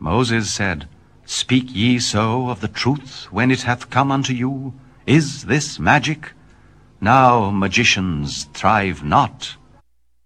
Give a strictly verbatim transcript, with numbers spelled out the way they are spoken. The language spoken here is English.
Moses said, Speak ye so of the truth when it hath come unto you? Is this magic? Now magicians thrive not.